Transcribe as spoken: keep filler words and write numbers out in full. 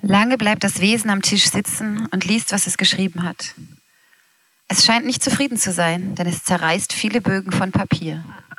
Lange bleibt das Wesen am Tisch sitzen und liest, was es geschrieben hat. Es scheint nicht zufrieden zu sein, denn es zerreißt viele Bögen von Papier.